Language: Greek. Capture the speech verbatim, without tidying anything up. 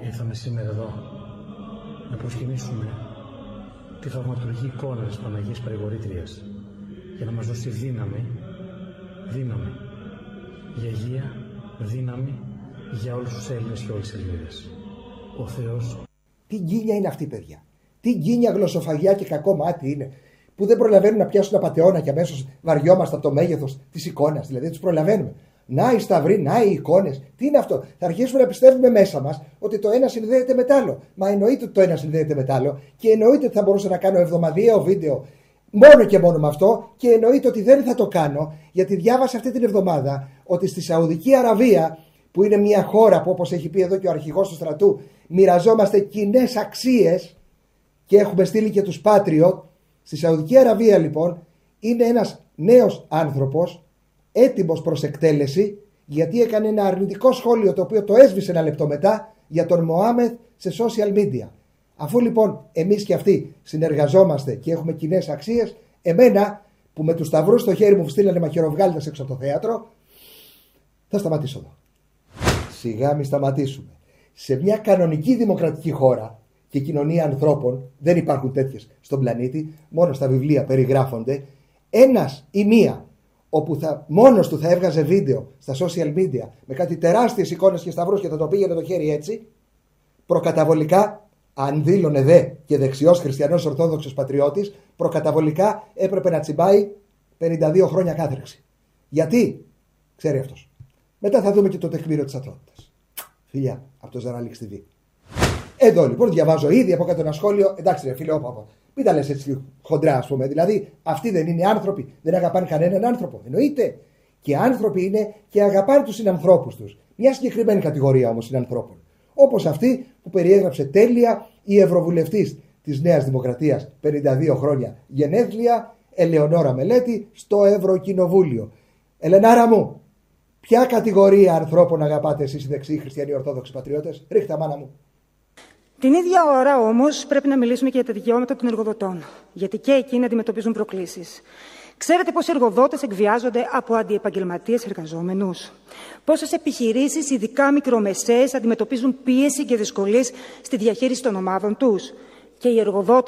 Ήρθαμε σήμερα εδώ να προσκυνήσουμε τη θαυματουργική εικόνα της Παναγίας Παρηγορήτριας για να μας δώσει δύναμη, δύναμη για υγεία, δύναμη για όλους τους Έλληνες και όλες τις Ελληνίδες. Ο Θεός. Τι γκίνια είναι αυτή, παιδιά. Τι γκίνια, γλωσσοφαγιά και κακό μάτι είναι. Που δεν προλαβαίνουν να πιάσουν απατεώνα και αμέσως βαριόμαστε από το μέγεθος της εικόνας. Δηλαδή, τους προλαβαίνουμε. Να οι σταυροί, να οι εικόνες. Τι είναι αυτό. Θα αρχίσουμε να πιστεύουμε μέσα μας ότι το ένα συνδέεται με το άλλο. Μα εννοείται ότι το ένα συνδέεται με το άλλο και εννοείται ότι θα μπορούσα να κάνω εβδομαδιαίο βίντεο μόνο και μόνο με αυτό και εννοείται ότι δεν θα το κάνω γιατί διάβασα αυτή την εβδομάδα ότι στη Σαουδική Αραβία, που είναι μια χώρα που, όπως έχει πει εδώ και ο αρχηγός του στρατού, μοιραζόμαστε κοινές αξίες και έχουμε στείλει και τους Patriot. Στη Σαουδική Αραβία, λοιπόν, είναι ένας νέος άνθρωπος έτοιμος προς εκτέλεση γιατί έκανε ένα αρνητικό σχόλιο το οποίο το έσβησε ένα λεπτό μετά για τον Μωάμεθ σε social media. Αφού λοιπόν εμείς και αυτοί συνεργαζόμαστε και έχουμε κοινές αξίες, εμένα που με τους σταυρούς στο χέρι μου στείλανε μαχαιροβγάλτες έξω από το θέατρο, θα σταματήσω εδώ. Σιγά μη σταματήσουμε. Σε μια κανονική δημοκρατική χώρα και κοινωνία ανθρώπων, δεν υπάρχουν τέτοιες στον πλανήτη, μόνο στα βιβλία περιγράφονται, ένας ή μία όπου θα, μόνος του θα έβγαζε βίντεο στα social media με κάτι τεράστιες εικόνες και σταυρούς και θα το πήγαινε το χέρι έτσι, προκαταβολικά, αν δήλωνε δε και δεξιός χριστιανός ορθόδοξος πατριώτης, προκαταβολικά έπρεπε να τσιμπάει πενήντα δύο χρόνια κάθριξη. Γιατί, ξέρει αυτός. Μετά θα δούμε και το τεκμήριο της ατρότητας. Φιλιά, από το Ζαράλιξ τι βι. Εδώ λοιπόν διαβάζω ήδη από κάτω ένα σχόλιο. Εντάξει, ρε φίλε, όπα, μην τα λες έτσι χοντρά, ας πούμε. Δηλαδή, αυτοί δεν είναι άνθρωποι, δεν αγαπάνε κανέναν άνθρωπο. Εννοείται. Και άνθρωποι είναι και αγαπάνε τους συνανθρώπους τους. Μια συγκεκριμένη κατηγορία όμως συνανθρώπων. Όπως αυτή που περιέγραψε τέλεια η Ευρωβουλευτής της Νέας Δημοκρατίας, πενήντα δύο χρόνια γενέθλια, Ελεονόρα Μελέτη, στο Ευρωκοινοβούλιο. Ελενάρα μου, ποια κατηγορία ανθρώπων αγαπάτε εσείς οι δεξιοί χριστιανοί ορθόδοξοι πατριώτες? Ρίχτα, μάνα μου. Την ίδια ώρα όμως πρέπει να μιλήσουμε και για τα δικαιώματα των εργοδοτών, γιατί και εκείνοι αντιμετωπίζουν προκλήσεις. Ξέρετε πώς οι εργοδότες εκβιάζονται από αντιεπαγγελματίες εργαζόμενους? Πόσες επιχειρήσεις, ειδικά μικρομεσαίες, αντιμετωπίζουν πίεση και δυσκολίες στη διαχείριση των ομάδων τους? Και οι εργοδότες